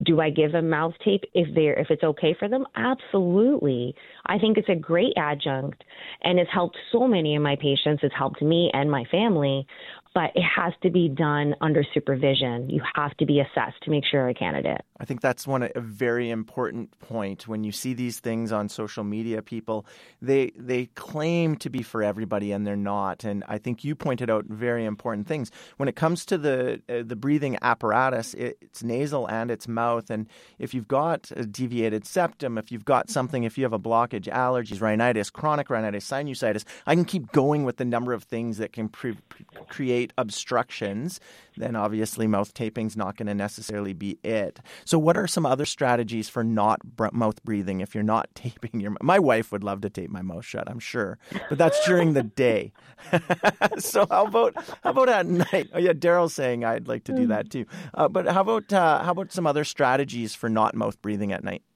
Do I give them mouth tape if it's okay for them? Absolutely. I think it's a great adjunct, and it's helped so many of my patients. It's helped me and my family, but it has to be done under supervision. You have to be assessed to make sure you're a candidate. I think that's a very important point. When you see these things on social media, people, they claim to be for everybody and they're not. And I think you pointed out very important things. When it comes to the breathing apparatus, it's nasal and it's mouth. And if you've got a deviated septum, if you have a blockage, allergies, rhinitis, chronic rhinitis, sinusitis, I can keep going with the number of things that can create obstructions. Then obviously mouth taping's not going to necessarily be it. So what are some other strategies for not mouth breathing if you're not taping your mouth? My wife would love to tape my mouth shut, I'm sure, but that's during the day. So how about at night? Oh yeah, Daryl's saying I'd like to do that too. But how about some other strategies for not mouth breathing at night?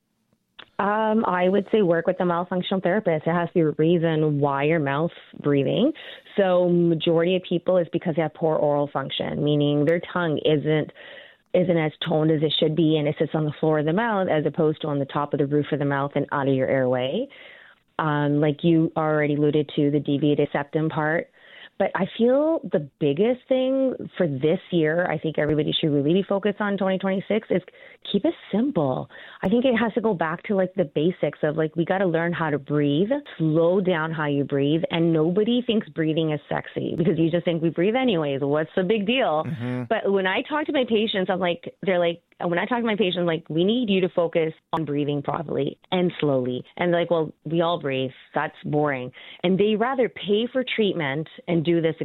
I would say work with a mouth functional therapist. It has to be a reason why you're mouth breathing. So majority of people is because they have poor oral function, meaning their tongue isn't as toned as it should be, and it sits on the floor of the mouth as opposed to on the top of the roof of the mouth and out of your airway. Like you already alluded to, the deviated septum part. But I feel the biggest thing for this year, I think everybody should really be focused on 2026, is keep it simple. I think it has to go back to like the basics of like we got to learn how to breathe, slow down how you breathe, and nobody thinks breathing is sexy because you just think we breathe anyways. What's the big deal? Mm-hmm. But when I talk to my patients, when I talk to my patients, like, we need you to focus on breathing properly and slowly. And like, well, we all breathe. That's boring. And they rather pay for treatment and do this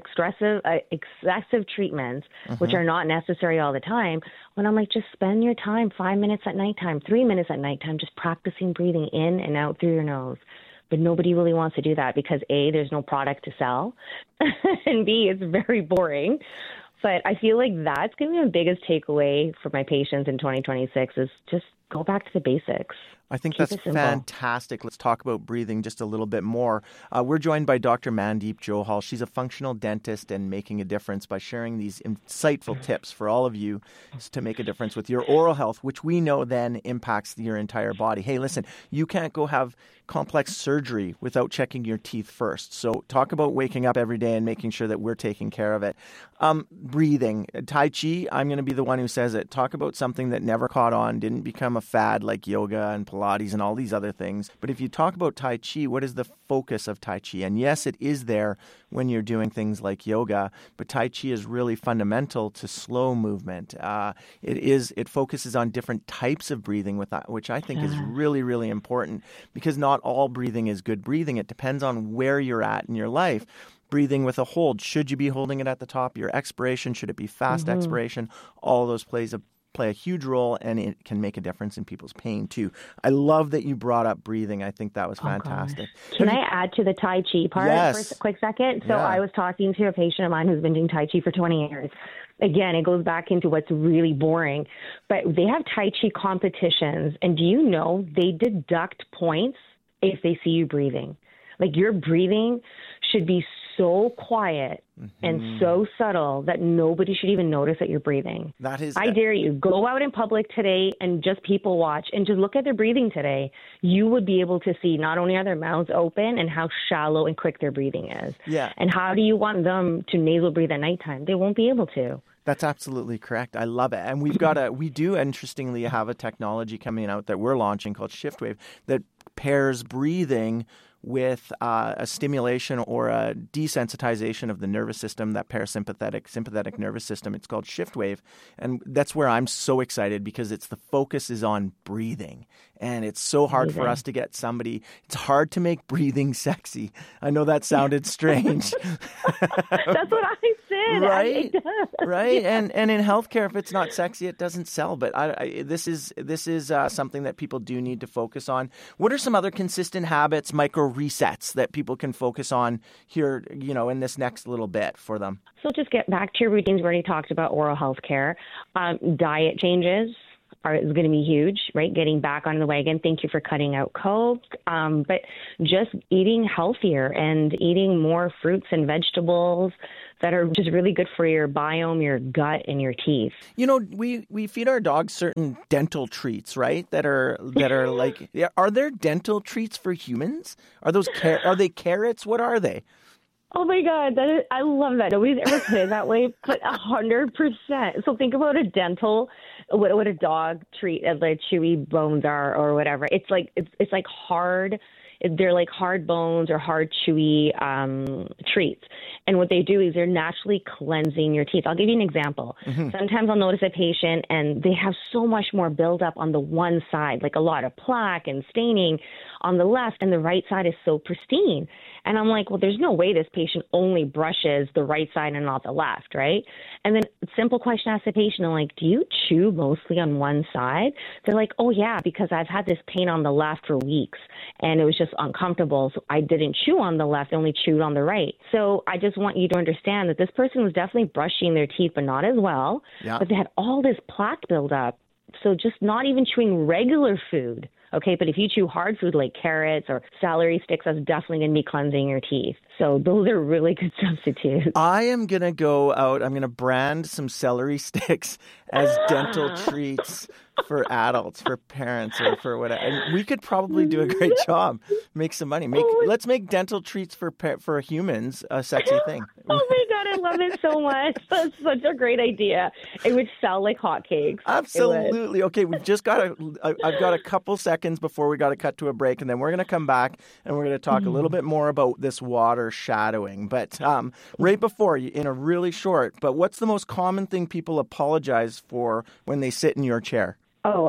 excessive treatments, which are not necessary all the time. When I'm like, just spend your time 5 minutes at nighttime, 3 minutes at nighttime, just practicing breathing in and out through your nose. But nobody really wants to do that because A, there's no product to sell, and B, it's very boring. But I feel like that's going to be the biggest takeaway for my patients in 2026 is just go back to the basics. I think that's fantastic. Let's talk about breathing just a little bit more. We're joined by Dr. Mandeep Johal. She's a functional dentist and making a difference by sharing these insightful tips for all of you to make a difference with your oral health, which we know then impacts your entire body. Hey, listen, you can't go have complex surgery without checking your teeth first. So talk about waking up every day and making sure that we're taking care of it. Breathing. Tai Chi, I'm going to be the one who says it. Talk about something that never caught on, didn't become a fad like yoga and Pilates and all these other things. But if you talk about Tai Chi, what is the focus of Tai Chi? And yes, it is there when you're doing things like yoga, but Tai Chi is really fundamental to slow movement. It focuses on different types of breathing, which I think is really, really important because not all breathing is good breathing. It depends on where you're at in your life. Breathing with a hold. Should you be holding it at the top? Your expiration, should it be fast expiration? All of those play a huge role, and it can make a difference in people's pain too. I love that you brought up breathing. I think that was fantastic. Can I add to the Tai Chi part for a quick second? So I was talking to a patient of mine who's been doing Tai Chi for 20 years. Again, it goes back into what's really boring, but they have Tai Chi competitions, and do you know they deduct points if they see you breathing? Like, your breathing should be so quiet and so subtle that nobody should even notice that you're breathing. I dare you, go out in public today and just people watch and just look at their breathing today. You would be able to see not only are their mouths open and how shallow and quick their breathing is. Yeah. And how do you want them to nasal breathe at nighttime? They won't be able to. That's absolutely correct. I love it. And we do interestingly have a technology coming out that we're launching called ShiftWave that pairs breathing with a stimulation or a desensitization of the nervous system, that sympathetic nervous system. It's called ShiftWave. And that's where I'm so excited because the focus is on breathing. And it's so hard for us to get somebody. It's hard to make breathing sexy. I know that sounded strange. That's what I said. Right? Right? And in healthcare, if it's not sexy, it doesn't sell. But this is something that people do need to focus on. What are some other consistent habits, micro resets that people can focus on here, in this next little bit for them? So just get back to your routines. We already talked about oral health care. Diet changes. is going to be huge, right? Getting back on the wagon. Thank you for cutting out Coke. But just eating healthier and eating more fruits and vegetables that are just really good for your biome, your gut, and your teeth. You know, we feed our dogs certain dental treats, right? That are like, are there dental treats for humans? Are they carrots? What are they? Oh my God, I love that. Nobody's ever put it that way, but 100%. So think about a dental, what a dog treat, like chewy bones are or whatever. It's like hard. They're like hard bones or hard chewy treats. And what they do is they're naturally cleansing your teeth. I'll give you an example. Mm-hmm. Sometimes I'll notice a patient and they have so much more buildup on the one side, like a lot of plaque and staining on the left, and the right side is so pristine. And I'm like, well, there's no way this patient only brushes the right side and not the left, right? And then simple question I ask the patient, I'm like, do you chew mostly on one side? They're like, oh yeah, because I've had this pain on the left for weeks and it was just uncomfortable. So I didn't chew on the left, I only chewed on the right. So I just want you to understand that this person was definitely brushing their teeth, but not as well. Yeah. But they had all this plaque buildup. So just not even chewing regular food. Okay, but if you chew hard food like carrots or celery sticks, that's definitely going to be cleansing your teeth. So those are really good substitutes. I am going to go out. I'm going to brand some celery sticks as dental treats for adults, for parents, or for whatever. And we could probably do a great job, make some money. Let's make dental treats for humans a sexy thing. Oh my God, I love it so much. That's such a great idea. It would sell like hotcakes. Absolutely. Okay, we've just got I've got a couple seconds before we got to cut to a break, and then we're going to come back and we're going to talk a little bit more about this water shadowing. But right before, in a really short, but what's the most common thing people apologize for when they sit in your chair? Oh,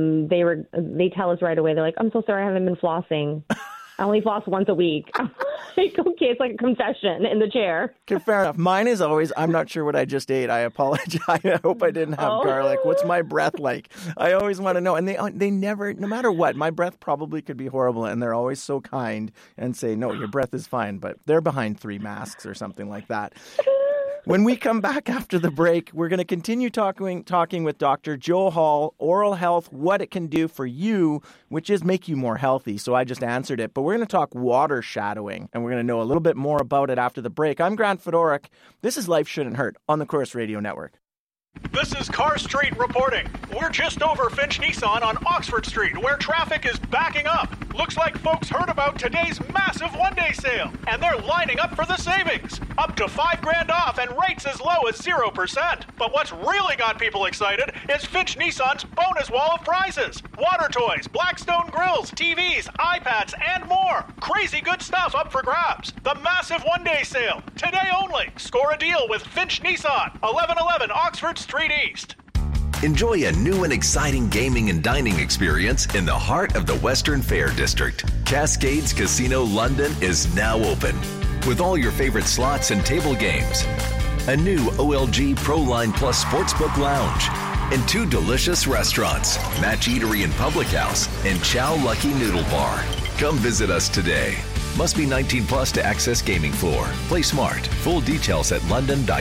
they tell us right away. They're like, I'm so sorry, I haven't been flossing. I only floss once a week. I'm like, okay, it's like a confession in the chair. Okay, fair enough. Mine is always, I'm not sure what I just ate. I apologize. I hope I didn't have garlic. What's my breath like? I always want to know. And they never, no matter what, my breath probably could be horrible. And they're always so kind and say, no, your breath is fine. But they're behind 3 masks or something like that. When we come back after the break, we're going to continue talking with Dr. Jo Hall, oral health, what it can do for you, which is make you more healthy. So I just answered it. But we're going to talk water shadowing, and we're going to know a little bit more about it after the break. I'm Grant Fedoruk. This is Life Shouldn't Hurt on the Corus Radio Network. This is Car Street reporting. We're just over Finch Nissan on Oxford Street, where traffic is backing up. Looks like folks heard about today's massive one-day sale, and they're lining up for the savings. Up to $5,000 off and rates as low as 0%. But what's really got people excited is Finch Nissan's bonus wall of prizes. Water toys, Blackstone grills, TVs, iPads, and more. Crazy good stuff up for grabs. The massive one-day sale. Today only. Score a deal with Finch Nissan, 1111 Oxford Street East. Enjoy a new and exciting gaming and dining experience in the heart of the Western Fair District. Cascades Casino London is now open with all your favorite slots and table games, a new OLG ProLine Plus Sportsbook Lounge, and 2 delicious restaurants, Match Eatery and Public House, and Chow Lucky Noodle Bar. Come visit us today. Must be 19 plus to access gaming floor. Play smart. Full details at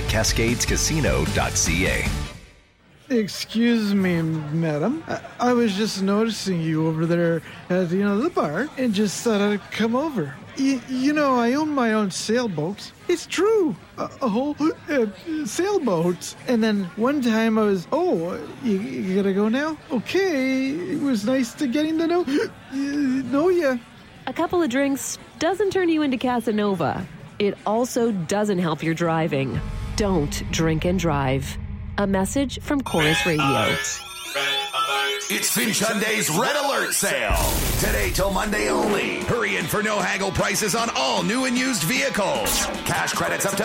london.cascadescasino.ca. Excuse me, madam. I was just noticing you over there at the bar and just thought I'd come over. You know, I own my own sailboats. It's true. A whole sailboats. And then one time I was, you gotta go now? Okay, it was nice to getting to know you. A couple of drinks doesn't turn you into Casanova. It also doesn't help your driving. Don't drink and drive. A message from Corus Radio. It's Finch Hyundai's Red Alert sale. Today till Monday only. Hurry in for no haggle prices on all new and used vehicles. Cash credits up to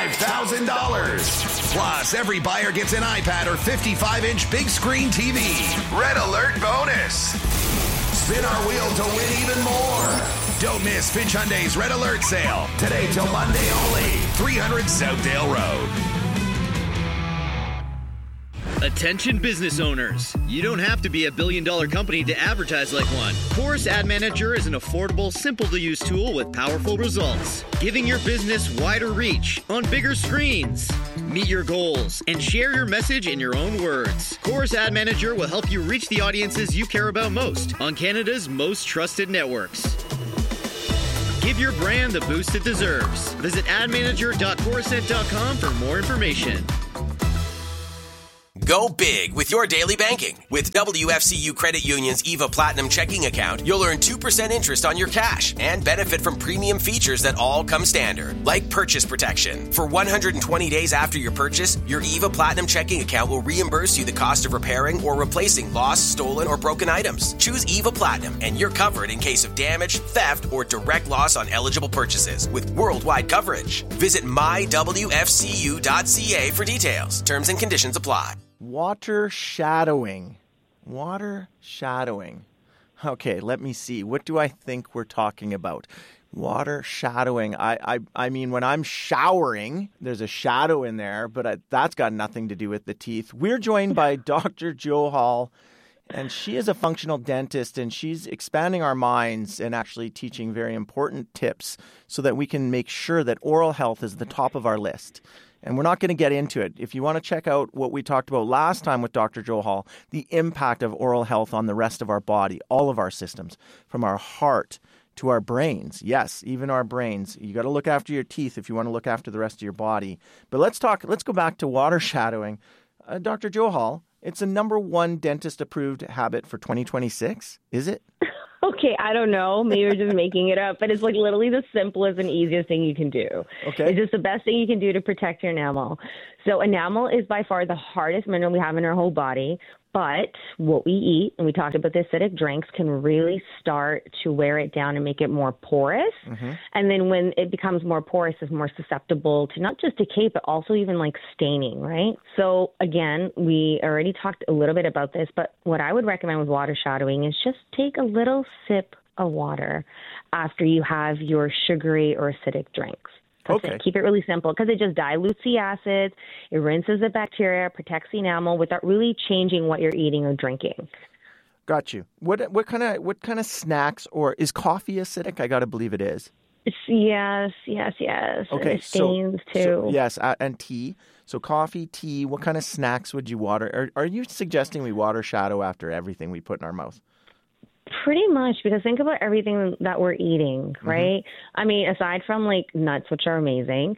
$5,000. Plus, every buyer gets an iPad or 55-inch big screen TV. Red Alert bonus. Spin our wheel to win even more. Don't miss Finch Hyundai's Red Alert sale. Today till Monday only. 300 Southdale Road. Attention business owners. You don't have to be a billion-dollar company to advertise like one. Chorus Ad Manager is an affordable, simple-to-use tool with powerful results, giving your business wider reach on bigger screens. Meet your goals and share your message in your own words. Chorus Ad Manager will help you reach the audiences you care about most on Canada's most trusted networks. Give your brand the boost it deserves. Visit admanager.corusent.com for more information. Go big with your daily banking. With WFCU Credit Union's EVA Platinum checking account, you'll earn 2% interest on your cash and benefit from premium features that all come standard, like purchase protection. For 120 days after your purchase, your EVA Platinum checking account will reimburse you the cost of repairing or replacing lost, stolen, or broken items. Choose EVA Platinum and you're covered in case of damage, theft, or direct loss on eligible purchases with worldwide coverage. Visit mywfcu.ca for details. Terms and conditions apply. Water shadowing. Water shadowing. Okay, let me see. What do I think we're talking about? Water shadowing. I mean, when I'm showering, there's a shadow in there, but that's got nothing to do with the teeth. We're joined by Dr. Jo Hall, and she is a functional dentist, and she's expanding our minds and actually teaching very important tips so that we can make sure that oral health is the top of our list. And we're not going to get into it. If you want to check out what we talked about last time with Dr. Jo Hall, the impact of oral health on the rest of our body, all of our systems, from our heart to our brains. Yes, even our brains. You got to look after your teeth if you want to look after the rest of your body. But let's go back to water shadowing. Dr. Jo Hall, it's a number one dentist-approved habit for 2026, is it? Okay, I don't know. Maybe we're just making it up, but it's like literally the simplest and easiest thing you can do. Okay. It's just the best thing you can do to protect your enamel. So enamel is by far the hardest mineral we have in our whole body, but what we eat, and we talked about the acidic drinks, can really start to wear it down and make it more porous. Mm-hmm. And then when it becomes more porous, it's more susceptible to not just decay, but also even like staining, right? So again, we already talked a little bit about this, but what I would recommend with water shadowing is just take a little sip of water after you have your sugary or acidic drinks. Okay. Keep it really simple because it just dilutes the acids, it rinses the bacteria, protects the enamel without really changing what you're eating or drinking. Got you. What kind of snacks, or is coffee acidic? I got to believe it is. Yes. Okay, it stains too. Yes, and tea. So coffee, tea. What kind of snacks would you water? Are you suggesting we water shadow after everything we put in our mouth? Pretty much, because think about everything that we're eating, right? Mm-hmm. I mean, aside from like nuts, which are amazing,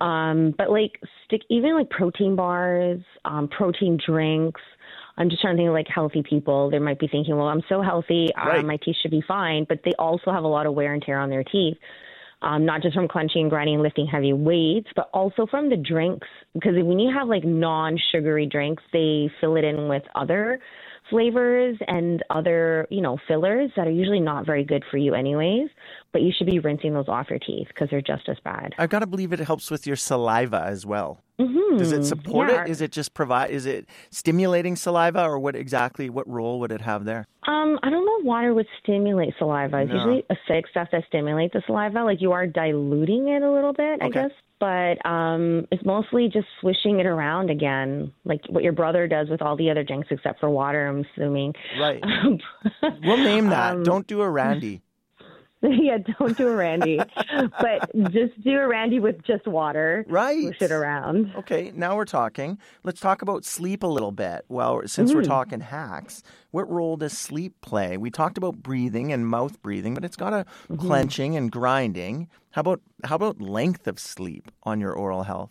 but like even like protein bars, protein drinks. I'm just trying to think of like healthy people. They might be thinking, well, I'm so healthy, right. My teeth should be fine, but they also have a lot of wear and tear on their teeth. Not just from clenching and grinding and lifting heavy weights, but also from the drinks. Because when you have like non-sugary drinks, they fill it in with other flavors and other, fillers that are usually not very good for you anyways, but you should be rinsing those off your teeth because they're just as bad. I've got to believe it helps with your saliva as well. Mm-hmm. Does it support it? Is it just is it stimulating saliva, or what role would it have there? I don't know if water would stimulate saliva. It's usually acidic stuff that stimulates the saliva. Like you are diluting it a little bit, I guess. But it's mostly just swishing it around again, like what your brother does with all the other drinks except for water, I'm assuming. Right. We'll name that. Don't do a Randy. Yeah, don't do a Randy. But just do a Randy with just water. Right. Swish it around. Okay, now we're talking. Let's talk about sleep a little bit. Well, since we're talking hacks, what role does sleep play? We talked about breathing and mouth breathing, but it's got a clenching and grinding. How about length of sleep on your oral health?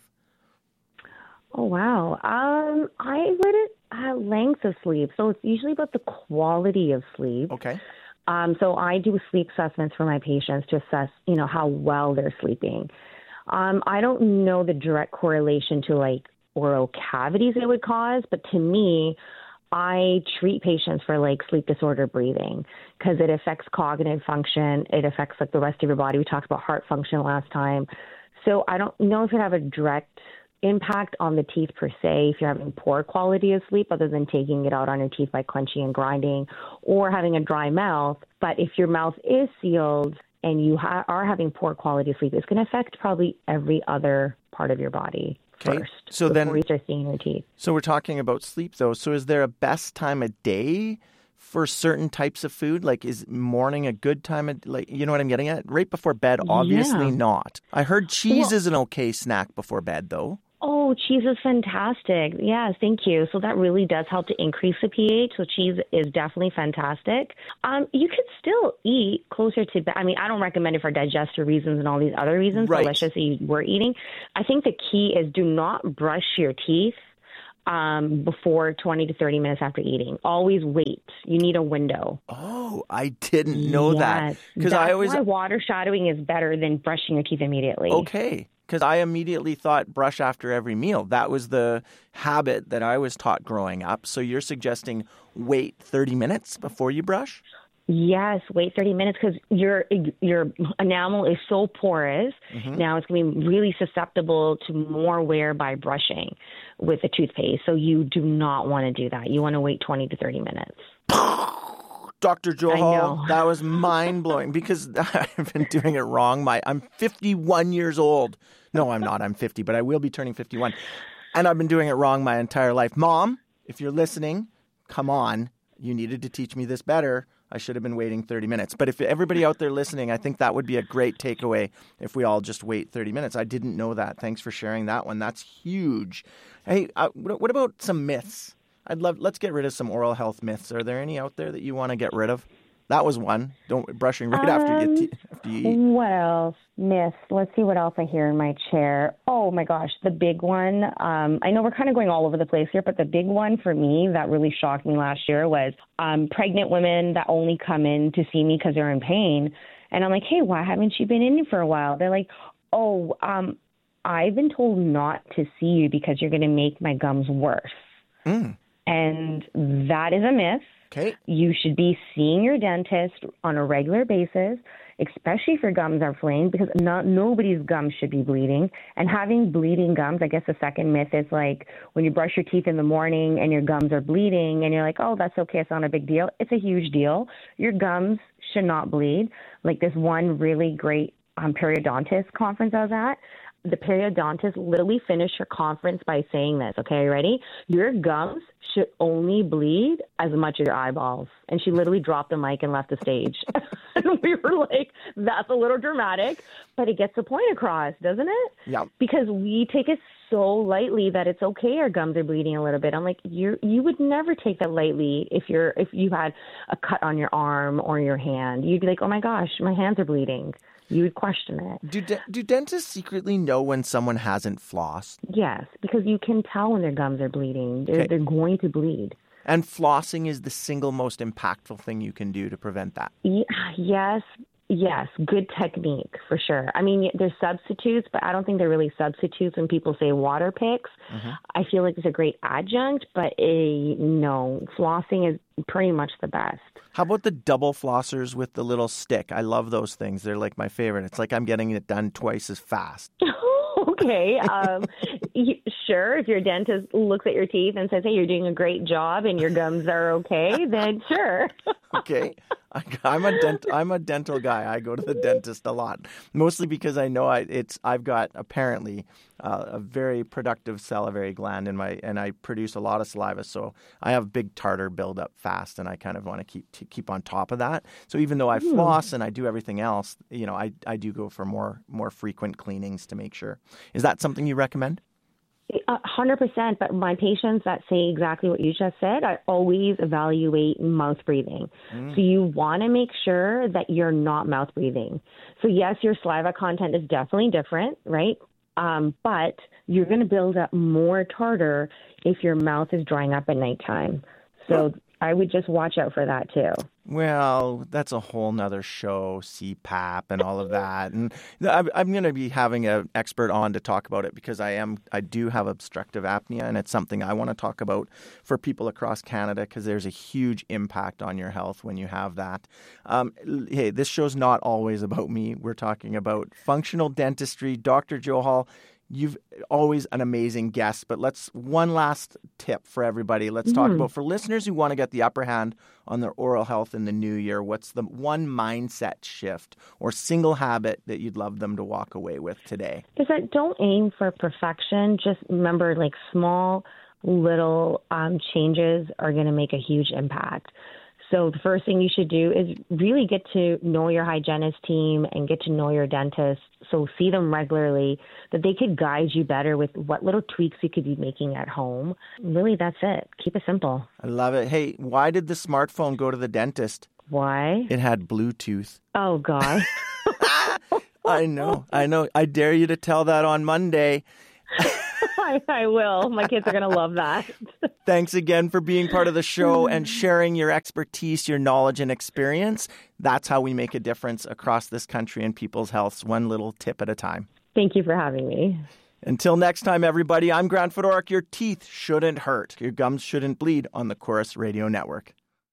Oh, wow. I wouldn't length of sleep. So it's usually about the quality of sleep. Okay. So I do sleep assessments for my patients to assess, how well they're sleeping. I don't know the direct correlation to like oral cavities it would cause, but to me, I treat patients for like sleep disorder breathing because it affects cognitive function. It affects like the rest of your body. We talked about heart function last time. So I don't know if it have a direct impact on the teeth per se if you're having poor quality of sleep other than taking it out on your teeth by clenching and grinding or having a dry mouth. But if your mouth is sealed and you are having poor quality of sleep, it's going to affect probably every other part of your body first before you start seeing your teeth. So we're talking about sleep, though. So is there a best time of day for certain types of food? Like, is morning a good time? You know what I'm getting at? Right before bed, obviously not. I heard cheese is an okay snack before bed, though. Oh, cheese is fantastic. Yes, thank you. So that really does help to increase the pH. So cheese is definitely fantastic. You could still eat closer to bed. I mean, I don't recommend it for digestive reasons and all these other reasons. Right. So let's just say you were eating. I think the key is do not brush your teeth before 20 to 30 minutes after eating. Always wait. You need a window. Oh, I didn't know that. Because that's why water shadowing is better than brushing your teeth immediately. Okay. Because I immediately thought brush after every meal. That was the habit that I was taught growing up. So you're suggesting wait 30 minutes before you brush? Yes, wait 30 minutes because your enamel is so porous. Mm-hmm. Now it's going to be really susceptible to more wear by brushing with the toothpaste. So you do not want to do that. You want to wait 20 to 30 minutes. Dr. Johal, that was mind-blowing because I've been doing it wrong. I'm 51 years old. No, I'm not. I'm 50, but I will be turning 51. And I've been doing it wrong my entire life. Mom, if you're listening, come on. You needed to teach me this better. I should have been waiting 30 minutes. But if everybody out there listening, I think that would be a great takeaway if we all just wait 30 minutes. I didn't know that. Thanks for sharing that one. That's huge. Hey, what about some myths? Let's get rid of some oral health myths. Are there any out there that you want to get rid of? That was one. Brushing right after you eat. What else? Myths. Let's see what else I hear in my chair. Oh my gosh, the big one. I know we're kind of going all over the place here, but the big one for me that really shocked me last year was pregnant women that only come in to see me because they're in pain. And I'm like, hey, why haven't you been in for a while? They're like, I've been told not to see you because you're going to make my gums worse. Mm. And that is a myth. Okay. You should be seeing your dentist on a regular basis, especially if your gums are inflamed, because nobody's gums should be bleeding. And having bleeding gums, I guess the second myth is like when you brush your teeth in the morning and your gums are bleeding and you're like, oh, that's okay, it's not a big deal. It's a huge deal. Your gums should not bleed. Like this one really great periodontist conference I was at, the periodontist literally finished her conference by saying this. Okay, ready? Your gums should only bleed as much as your eyeballs. And she literally dropped the mic and left the stage. And we were like, that's a little dramatic, but it gets the point across, doesn't it? Yeah. Because we take it so lightly that it's okay our gums are bleeding a little bit. I'm like, you would never take that lightly if you had a cut on your arm or your hand. You'd be like, oh my gosh, my hands are bleeding. You would question it. Do dentists secretly know when someone hasn't flossed? Yes, because you can tell when their gums are bleeding. They're going to bleed. And flossing is the single most impactful thing you can do to prevent that. Yes, good technique for sure. I mean, there's substitutes, but I don't think they're really substitutes when people say water picks. Mm-hmm. I feel like it's a great adjunct, but no, flossing is pretty much the best. How about the double flossers with the little stick? I love those things. They're like my favorite. It's like I'm getting it done twice as fast. Okay. Sure. If your dentist looks at your teeth and says, hey, you're doing a great job and your gums are okay, then sure. Okay. I'm a dental guy. I go to the dentist a lot, mostly because I know I've got apparently a very productive salivary gland and I produce a lot of saliva. So I have big tartar buildup fast, and I kind of want to keep on top of that. So even though I floss and I do everything else, I do go for more frequent cleanings to make sure. Is that something you recommend? 100%, but my patients that say exactly what you just said, I always evaluate mouth breathing. So you want to make sure that you're not mouth breathing. So yes, your saliva content is definitely different, right? But you're going to build up more tartar if your mouth is drying up at nighttime. So I would just watch out for that too. Well, that's a whole nother show, CPAP and all of that. And I'm going to be having an expert on to talk about it because I do have obstructive apnea, and it's something I want to talk about for people across Canada because there's a huge impact on your health when you have that. Hey, this show's not always about me. We're talking about functional dentistry. Dr. Johal, You've always an amazing guest, but one last tip for everybody. Let's talk about, for listeners who want to get the upper hand on their oral health in the new year, what's the one mindset shift or single habit that you'd love them to walk away with today? Is that don't aim for perfection. Just remember, like, small little changes are going to make a huge impact. So the first thing you should do is really get to know your hygienist team and get to know your dentist. So see them regularly, that they could guide you better with what little tweaks you could be making at home. Really, that's it. Keep it simple. I love it. Hey, why did the smartphone go to the dentist? Why? It had Bluetooth. Oh, God. I know. I dare you to tell that on Monday. I will. My kids are going to love that. Thanks again for being part of the show and sharing your expertise, your knowledge, and experience. That's how we make a difference across this country and people's health, one little tip at a time. Thank you for having me. Until next time, everybody, I'm Grant Fedoruk. Your teeth shouldn't hurt. Your gums shouldn't bleed on the Chorus Radio Network.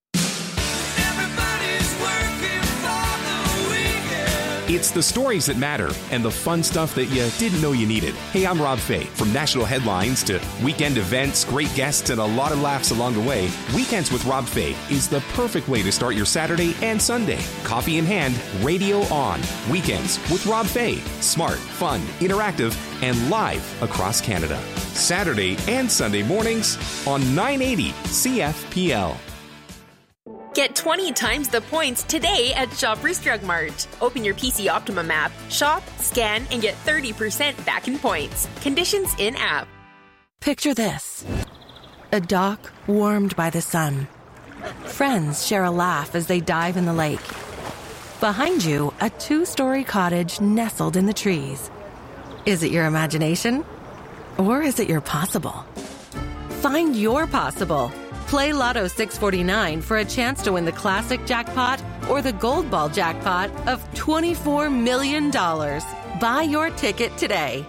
It's the stories that matter and the fun stuff that you didn't know you needed. Hey, I'm Rob Fay. From national headlines to weekend events, great guests, and a lot of laughs along the way, Weekends with Rob Fay is the perfect way to start your Saturday and Sunday. Coffee in hand, radio on. Weekends with Rob Fay. Smart, fun, interactive, and live across Canada. Saturday and Sunday mornings on 980 CFPL. Get 20 times the points today at Shoppers Drug Mart. Open your PC Optimum app, shop, scan, and get 30% back in points. Conditions in-app. Picture this. A dock warmed by the sun. Friends share a laugh as they dive in the lake. Behind you, a 2-story cottage nestled in the trees. Is it your imagination? Or is it your possible? Find your possible. Play Lotto 649 for a chance to win the classic jackpot or the gold ball jackpot of $24 million. Buy your ticket today.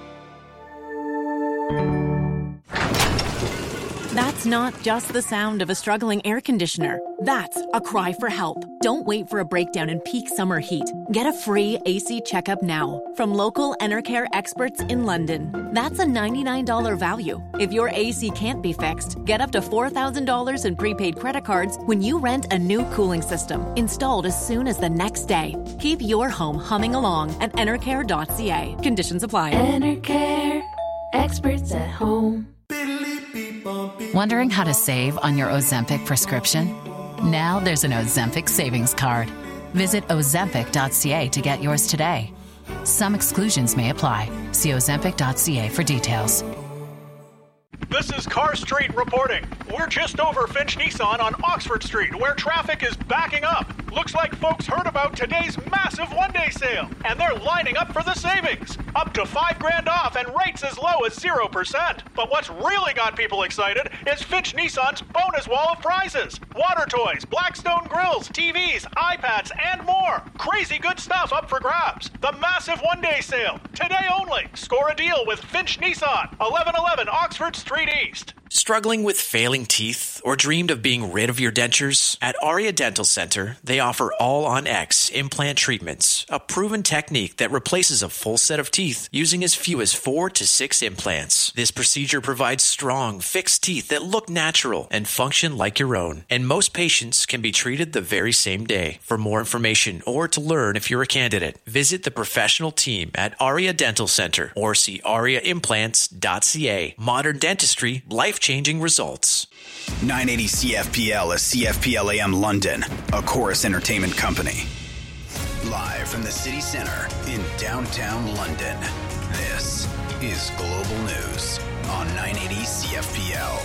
That's not just the sound of a struggling air conditioner. That's a cry for help. Don't wait for a breakdown in peak summer heat. Get a free AC checkup now from local Enercare experts in London. That's a $99 value. If your AC can't be fixed, get up to $4,000 in prepaid credit cards when you rent a new cooling system installed as soon as the next day. Keep your home humming along at enercare.ca. Conditions apply. Enercare, experts at home. Wondering how to save on your Ozempic prescription? Now there's an Ozempic savings card. Visit Ozempic.ca to get yours today. Some exclusions may apply. See Ozempic.ca for details. This is Car Street reporting. We're just over Finch Nissan on Oxford Street, where traffic is backing up. Looks like folks heard about today's massive one-day sale, and they're lining up for the savings. Up to $5,000 off and rates as low as 0%. But what's really got people excited is Finch Nissan's bonus wall of prizes. Water toys, Blackstone grills, TVs, iPads, and more. Crazy good stuff up for grabs. The massive one-day sale. Today only. Score a deal with Finch Nissan, 1111 Oxford Street East. Struggling with failing teeth or dreamed of being rid of your dentures? At Aria Dental Center, they offer All-on-X implant treatments, a proven technique that replaces a full set of teeth using as few as 4 to 6 implants. This procedure provides strong, fixed teeth that look natural and function like your own. And most patients can be treated the very same day. For more information or to learn if you're a candidate, visit the professional team at Aria Dental Center or see ariaimplants.ca. Modern dentistry, life-changing results. 980 CFPL is CFPL AM London, a Chorus Entertainment company. Live from the city center in downtown London, this is Global News on 980 CFPL.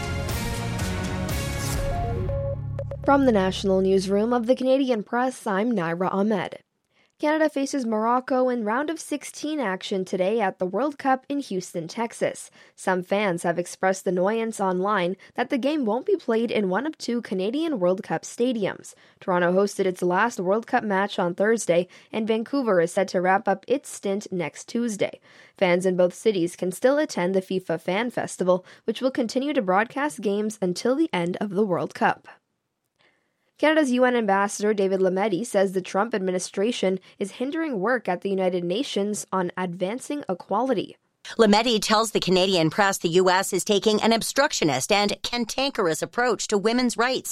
From the National Newsroom of the Canadian Press, I'm Naira Ahmed. Canada faces Morocco in round of 16 action today at the World Cup in Houston, Texas. Some fans have expressed annoyance online that the game won't be played in one of 2 Canadian World Cup stadiums. Toronto hosted its last World Cup match on Thursday, and Vancouver is set to wrap up its stint next Tuesday. Fans in both cities can still attend the FIFA Fan Festival, which will continue to broadcast games until the end of the World Cup. Canada's UN Ambassador David Lametti says the Trump administration is hindering work at the United Nations on advancing equality. Lametti tells the Canadian Press the U.S. is taking an obstructionist and cantankerous approach to women's rights,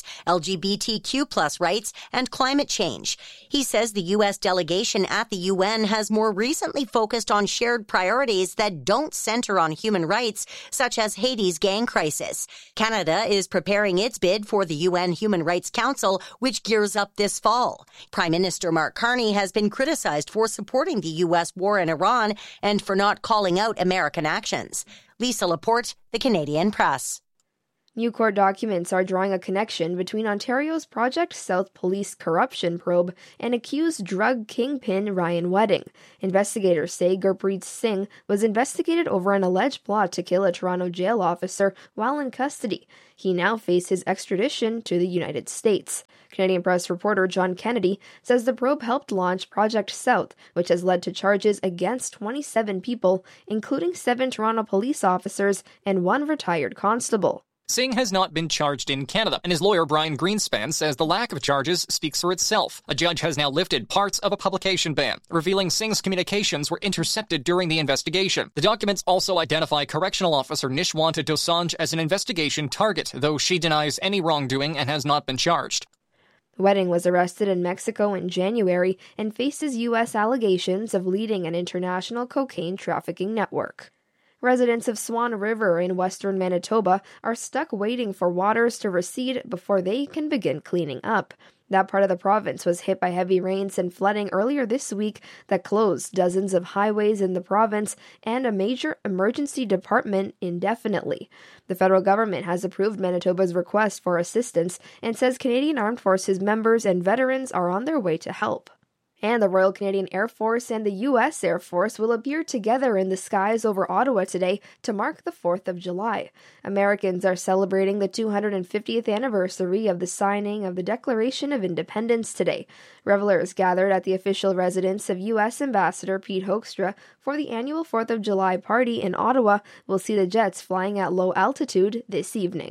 LGBTQ+ rights, and climate change. He says the U.S. delegation at the UN has more recently focused on shared priorities that don't center on human rights, such as Haiti's gang crisis. Canada is preparing its bid for the UN Human Rights Council, which gears up this fall. Prime Minister Mark Carney has been criticized for supporting the U.S. war in Iran and for not calling out American actions. Lisa Laporte, the Canadian Press. New court documents are drawing a connection between Ontario's Project South police corruption probe and accused drug kingpin Ryan Wedding. Investigators say Gurpreet Singh was investigated over an alleged plot to kill a Toronto jail officer while in custody. He now faces extradition to the United States. Canadian Press reporter John Kennedy says the probe helped launch Project South, which has led to charges against 27 people, including 7 Toronto police officers and 1 retired constable. Singh has not been charged in Canada, and his lawyer Brian Greenspan says the lack of charges speaks for itself. A judge has now lifted parts of a publication ban, revealing Singh's communications were intercepted during the investigation. The documents also identify correctional officer Nishwanta Dosanjh as an investigation target, though she denies any wrongdoing and has not been charged. Wedding was arrested in Mexico in January and faces U.S. allegations of leading an international cocaine trafficking network. Residents of Swan River in western Manitoba are stuck waiting for waters to recede before they can begin cleaning up. That part of the province was hit by heavy rains and flooding earlier this week that closed dozens of highways in the province and a major emergency department indefinitely. The federal government has approved Manitoba's request for assistance and says Canadian Armed Forces members and veterans are on their way to help. And the Royal Canadian Air Force and the U.S. Air Force will appear together in the skies over Ottawa today to mark the 4th of July. Americans are celebrating the 250th anniversary of the signing of the Declaration of Independence today. Revelers gathered at the official residence of U.S. Ambassador Pete Hoekstra for the annual 4th of July party in Ottawa will see the jets flying at low altitude this evening.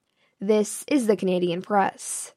This is the Canadian Press.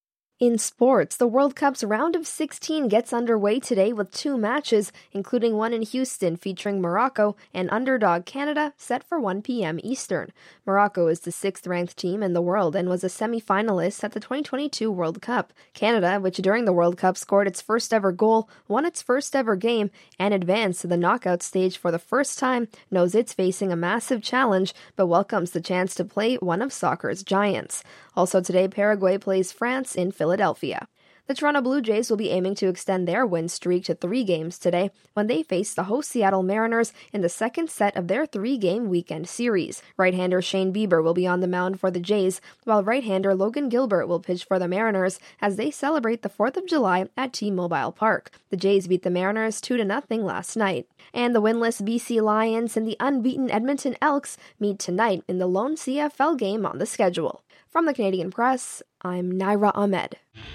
In sports, the World Cup's round of 16 gets underway today with 2 matches, including one in Houston featuring Morocco and underdog Canada, set for 1 p.m. Eastern. Morocco is the 6th-ranked team in the world and was a semi-finalist at the 2022 World Cup. Canada, which during the World Cup scored its first-ever goal, won its first-ever game, and advanced to the knockout stage for the first time, knows it's facing a massive challenge, but welcomes the chance to play one of soccer's giants. Also today, Paraguay plays France in Philadelphia. The Toronto Blue Jays will be aiming to extend their win streak to 3 games today when they face the host Seattle Mariners in the second set of their 3-game weekend series. Right-hander Shane Bieber will be on the mound for the Jays, while right-hander Logan Gilbert will pitch for the Mariners as they celebrate the 4th of July at T-Mobile Park. The Jays beat the Mariners 2-0 last night. And the winless BC Lions and the unbeaten Edmonton Elks meet tonight in the lone CFL game on the schedule. From the Canadian Press, I'm Naira Ahmed.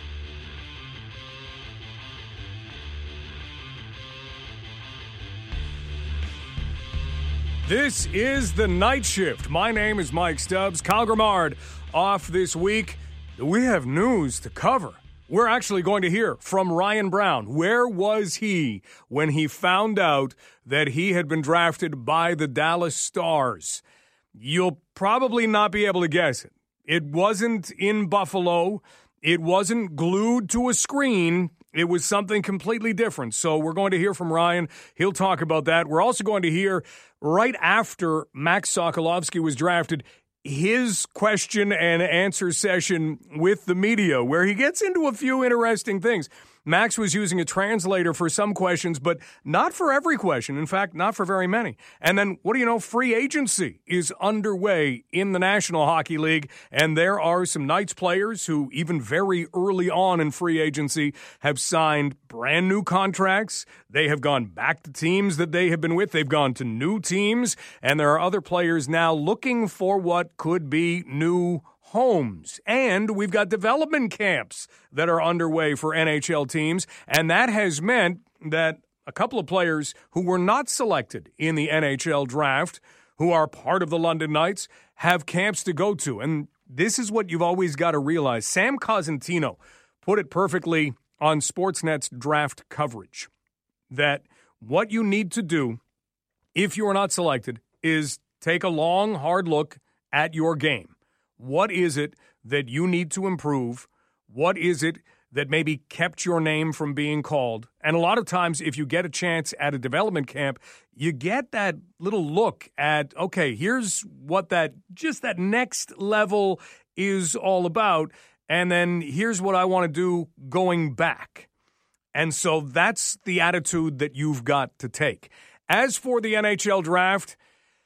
This is The Night Shift. My name is Mike Stubbs. Kyle Grimard off this week. We have news to cover. We're actually going to hear from Ryan Brown. Where was he when he found out that he had been drafted by the Dallas Stars? You'll probably not be able to guess it. It wasn't in Buffalo. It wasn't glued to a screen. It was something completely different. So we're going to hear from Ryan. He'll talk about that. We're also going to hear right after Max Sokolovsky was drafted, his question and answer session with the media, where he gets into a few interesting things. Max was using a translator for some questions, but not for every question. In fact, not for very many. And then, what do you know, free agency is underway in the National Hockey League, and there are some Knights players who, even very early on in free agency, have signed brand new contracts. They have gone back to teams that they have been with. They've gone to new teams, and there are other players now looking for what could be new homes. And we've got development camps that are underway for NHL teams, and that has meant that a couple of players who were not selected in the NHL draft, who are part of the London Knights, have camps to go to. And this is what you've always got to realize. Sam Cosentino put it perfectly on Sportsnet's draft coverage, that what you need to do if you are not selected, is take a long, hard look at your game. What is it that you need to improve? What is it that maybe kept your name from being called? And a lot of times, if you get a chance at a development camp, you get that little look at, okay, here's what that next level is all about, and then here's what I want to do going back. And so that's the attitude that you've got to take. As for the NHL draft,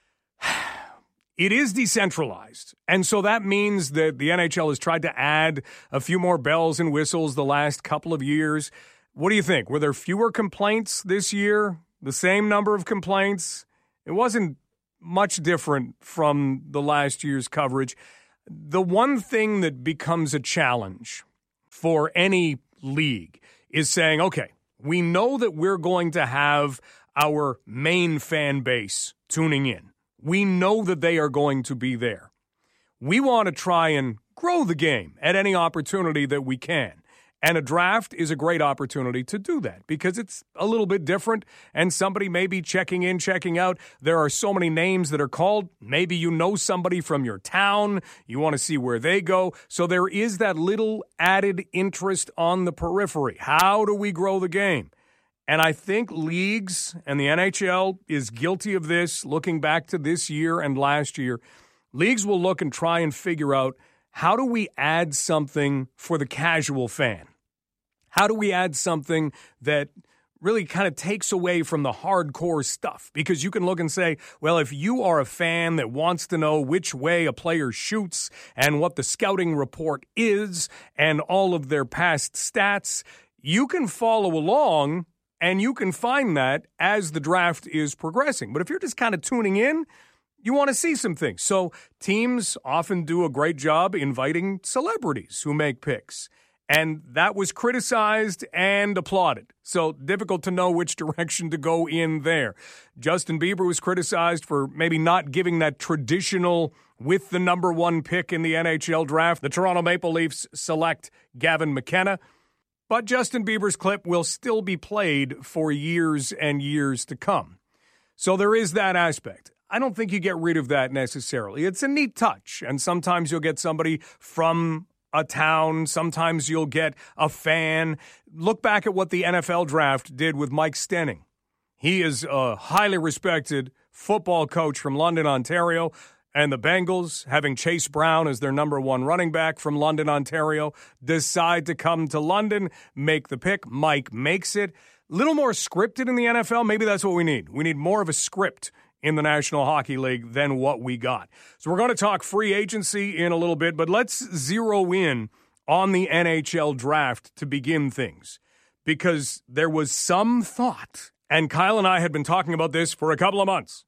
it is decentralized, and so that means that the NHL has tried to add a few more bells and whistles the last couple of years. What do you think? Were there fewer complaints this year? The same number of complaints? It wasn't much different from the last year's coverage. The one thing that becomes a challenge for any league is saying, okay, we know that we're going to have our main fan base tuning in. We know that they are going to be there. We want to try and grow the game at any opportunity that we can. And a draft is a great opportunity to do that because it's a little bit different and somebody may be checking in, checking out. There are so many names that are called. Maybe you know somebody from your town. You want to see where they go. So there is that little added interest on the periphery. How do we grow the game? And I think leagues and the NHL is guilty of this, looking back to this year and last year. Leagues will look and try and figure out, how do we add something for the casual fan? How do we add something that really kind of takes away from the hardcore stuff? Because you can look and say, well, if you are a fan that wants to know which way a player shoots and what the scouting report is and all of their past stats, you can follow along. And you can find that as the draft is progressing. But if you're just kind of tuning in, you want to see some things. So teams often do a great job inviting celebrities who make picks. And that was criticized and applauded. So difficult to know which direction to go in there. Justin Bieber was criticized for maybe not giving that traditional with the number one pick in the NHL draft. The Toronto Maple Leafs select Gavin McKenna. But Justin Bieber's clip will still be played for years and years to come. So there is that aspect. I don't think you get rid of that necessarily. It's a neat touch, and sometimes you'll get somebody from a town. Sometimes you'll get a fan. Look back at what the NFL draft did with Mike Stenning. He is a highly respected football coach from London, Ontario. And the Bengals, having Chase Brown as their number one running back from London, Ontario, decide to come to London, make the pick. Mike makes it. A little more scripted in the NFL. Maybe that's what we need. We need more of a script in the National Hockey League than what we got. So we're going to talk free agency in a little bit, but let's zero in on the NHL draft to begin things. Because there was some thought, and Kyle and I had been talking about this for a couple of months.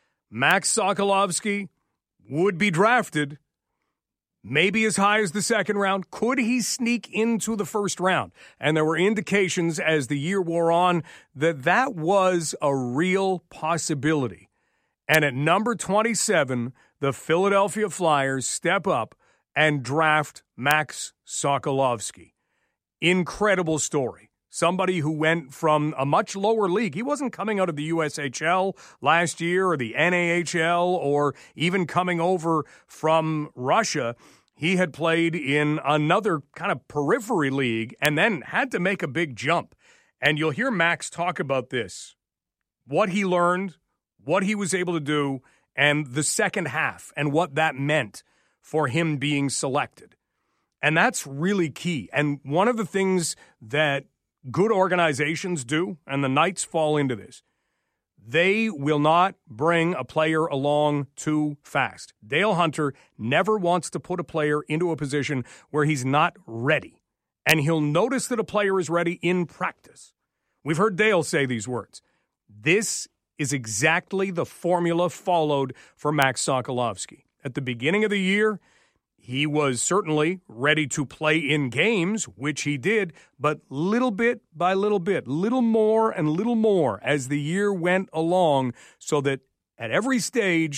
Max Sokolovsky would be drafted maybe as high as the second round. Could he sneak into the first round? And there were indications as the year wore on that that was a real possibility. And at number 27, the Philadelphia Flyers step up and draft Max Sokolovsky. Incredible story. Somebody who went from a much lower league. He wasn't coming out of the USHL last year or the NAHL or even coming over from Russia. He had played in another kind of periphery league and then had to make a big jump. And you'll hear Max talk about this, what he learned, what he was able to do, and the second half and what that meant for him being selected. And that's really key. And one of the things that good organizations do, and the Knights fall into this, they will not bring a player along too fast. Dale Hunter never wants to put a player into a position where he's not ready. And he'll notice that a player is ready in practice. We've heard Dale say these words. This is exactly the formula followed for Max Sokolovsky. At the beginning of the year, he was certainly ready to play in games, which he did, but little bit by little bit, little more and little more as the year went along, so that at every stage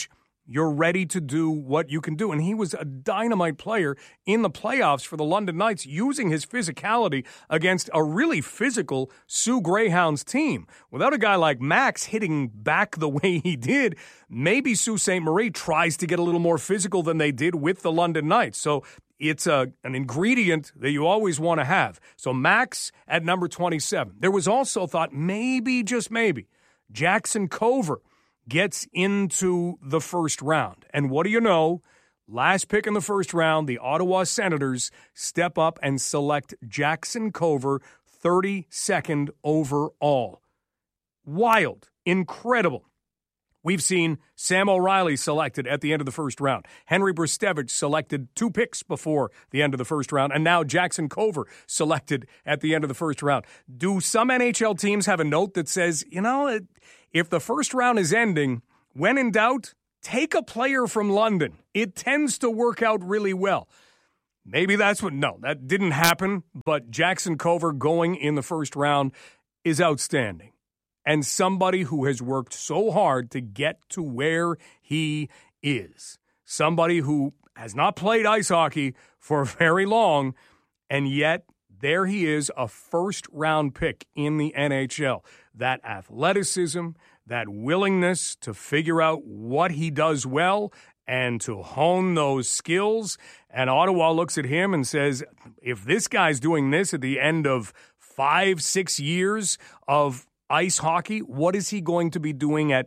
you're ready to do what you can do. And he was a dynamite player in the playoffs for the London Knights, using his physicality against a really physical Sioux Greyhounds team. Without a guy like Max hitting back the way he did, maybe Sault Ste. Marie tries to get a little more physical than they did with the London Knights. So it's an ingredient that you always want to have. So Max at number 27. There was also thought maybe, just maybe, Jackson Cover gets into the first round. And what do you know? Last pick in the first round, the Ottawa Senators step up and select Jackson Cover, 32nd overall. Wild. Incredible. We've seen Sam O'Reilly selected at the end of the first round. Henry Brustevich selected 2 picks before the end of the first round. And now Jackson Cover selected at the end of the first round. Do some NHL teams have a note that says, if the first round is ending, when in doubt, take a player from London. It tends to work out really well. Maybe that's no, that didn't happen, but Jackson Cover going in the first round is outstanding. And somebody who has worked so hard to get to where he is. Somebody who has not played ice hockey for very long, and yet there he is, a first-round pick in the NHL. That athleticism, that willingness to figure out what he does well and to hone those skills. And Ottawa looks at him and says, if this guy's doing this at the end of 5-6 years of ice hockey, what is he going to be doing at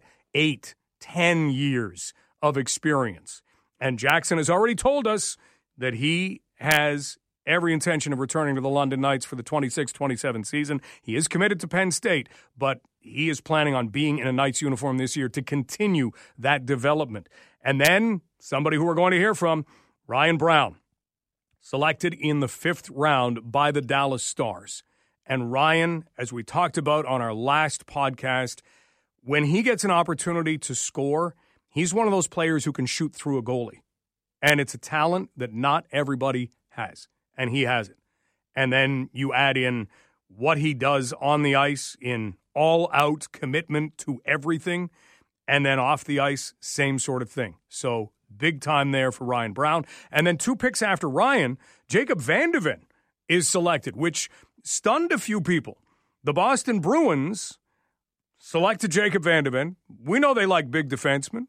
8-10 years of experience? And Jackson has already told us that he has every intention of returning to the London Knights for the 26-27 season. He is committed to Penn State, but he is planning on being in a Knights uniform this year to continue that development. And then somebody who we're going to hear from, Ryan Brown, selected in the 5th round by the Dallas Stars. And Ryan, as we talked about on our last podcast, when he gets an opportunity to score, he's one of those players who can shoot through a goalie. And it's a talent that not everybody has. And he has it. And then you add in what he does on the ice in all-out commitment to everything. And then off the ice, same sort of thing. So big time there for Ryan Brown. And then 2 picks after Ryan, Jacob Van de Ven is selected, which stunned a few people. The Boston Bruins selected Jacob Van de Ven. We know they like big defensemen.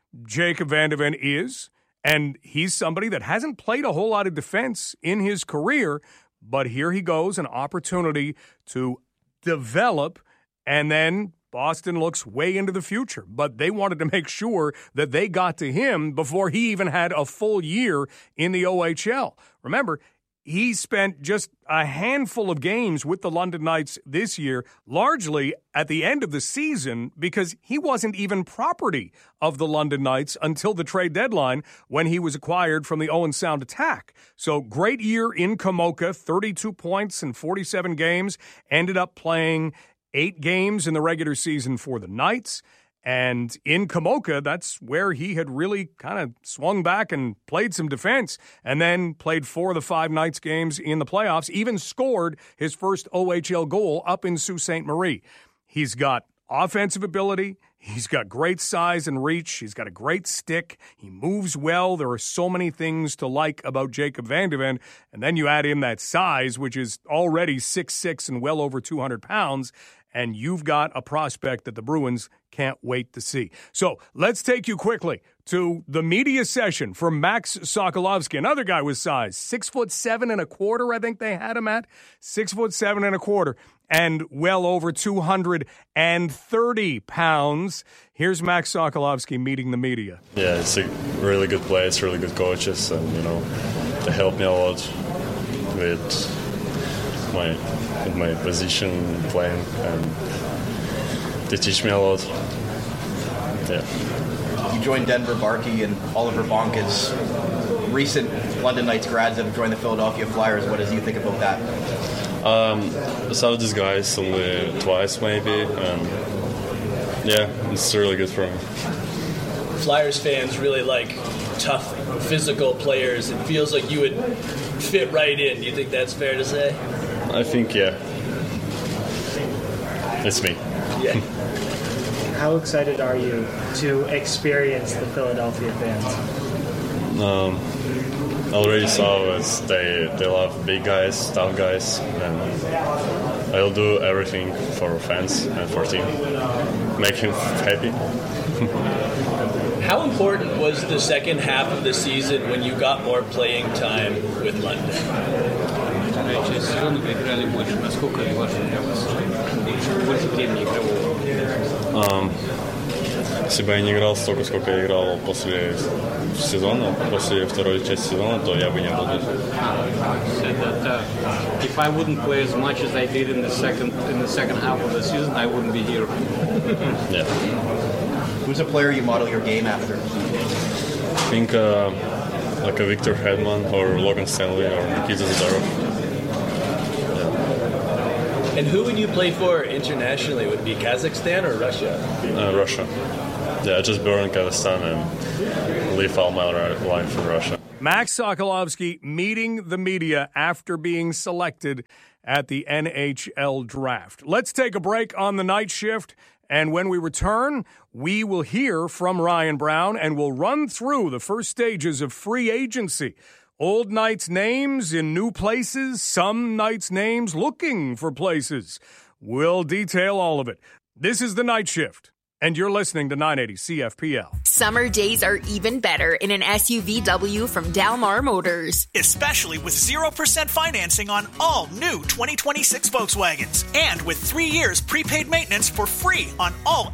Jacob Van de Ven is. And he's somebody that hasn't played a whole lot of defense in his career, but here he goes, an opportunity to develop, and then Boston looks way into the future. But they wanted to make sure that they got to him before he even had a full year in the OHL. Remember, he spent just a handful of games with the London Knights this year, largely at the end of the season, because he wasn't even property of the London Knights until the trade deadline when he was acquired from the Owen Sound Attack. So great year in Komoka, 32 points in 47 games, ended up playing 8 games in the regular season for the Knights. And in Komoka, that's where he had really kind of swung back and played some defense, and then played 4 of the 5 Knights games in the playoffs, even scored his first OHL goal up in Sault Ste. Marie. He's got offensive ability. He's got great size and reach. He's got a great stick. He moves well. There are so many things to like about Jacob Van de Ven. And then you add in that size, which is already 6'6" and well over 200 pounds. And you've got a prospect that the Bruins can't wait to see. So let's take you quickly to the media session for Max Sokolovsky, another guy with size, 6'7.25", I think they had him at, 6'7.25", and well over 230 pounds. Here's Max Sokolovsky meeting the media. Yeah, it's a really good place, really good coaches, and they help me a lot with my position playing, and they teach me a lot. Yeah. You joined Denver Barkey and Oliver Bonk as recent London Knights grads that have joined the Philadelphia Flyers. What does you think about that? I saw these guys only twice maybe, and yeah, it's really good for me. Flyers fans really like tough, physical players. It feels like you would fit right in. Do you think that's fair to say? I think, yeah. It's me. Yeah. how excited are you to experience the Philadelphia fans? I already saw is they love big guys, tough guys, and I'll do everything for fans and for team, make him happy. How important was the second half of the season when you got more playing time with London? Если бы я не играл столько, сколько я играл после сезона, после второй части сезона, то я бы не был здесь. If I wouldn't play as much as I did in the second half of the season, I wouldn't be here. Yeah. Who's a player you model your game after? I think like a Victor Hedman or Logan Stanley or Nikita Zadorov. And who would you play for internationally? Would it be Kazakhstan or Russia? Russia. Yeah, I just born in Kazakhstan and live all my life in Russia. Max Sokolovsky meeting the media after being selected at the NHL draft. Let's take a break on the night shift, and when we return, we will hear from Ryan Brown and we'll run through the first stages of free agency. Old Knights names in new places, some Knights names looking for places. We'll detail all of it. This is the Night Shift, and you're listening to 980 CFPL. Summer days are even better in an SUVW from Dalmar Motors. Especially with 0% financing on all new 2026 Volkswagens. And with 3 years prepaid maintenance for free on all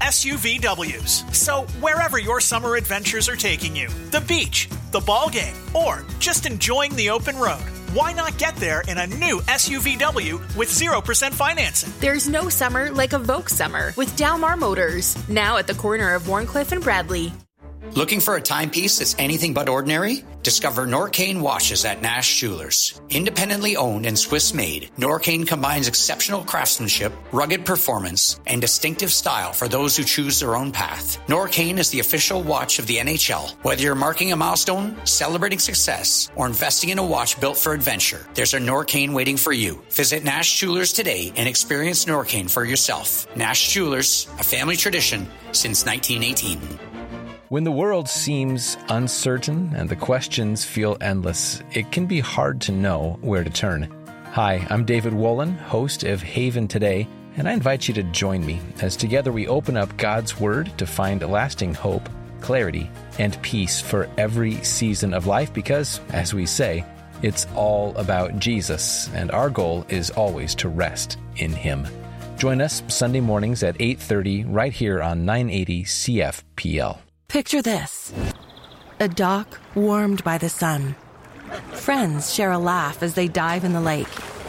SUVWs. So wherever your summer adventures are taking you, the beach, the ball game, or just enjoying the open road, why not get there in a new SUVW with 0% financing? There's no summer like a Volks summer with Dalmar Motors. Now at the corner of Warncliffe and Bradley. Looking for a timepiece that's anything but ordinary? Discover Norcane watches at Nash Jewelers. Independently owned and Swiss-made, Norcane combines exceptional craftsmanship, rugged performance, and distinctive style for those who choose their own path. Norcane is the official watch of the NHL. Whether you're marking a milestone, celebrating success, or investing in a watch built for adventure, there's a Norcane waiting for you. Visit Nash Jewelers today and experience Norcane for yourself. Nash Jewelers, a family tradition since 1918. When the world seems uncertain and the questions feel endless, it can be hard to know where to turn. Hi, I'm David Wolin, host of Haven Today, and I invite you to join me as together we open up God's Word to find lasting hope, clarity, and peace for every season of life because, as we say, it's all about Jesus, and our goal is always to rest in Him. Join us Sunday mornings at 8:30 right here on 980 CFPL. Picture this. A dock warmed by the sun. Friends share a laugh as they dive in the lake.